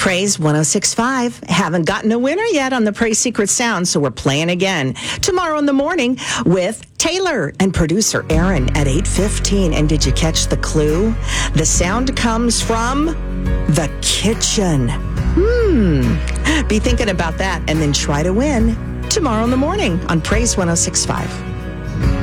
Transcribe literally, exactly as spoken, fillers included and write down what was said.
Praise one oh six point five. Haven't gotten a winner yet on the Praise Secret Sound, so we're playing again tomorrow in the morning with Taylor and producer Aaron at eight fifteen. And did you catch the clue? The sound comes from the kitchen. Hmm. Be thinking about that and then try to win tomorrow in the morning on Praise one oh six point five.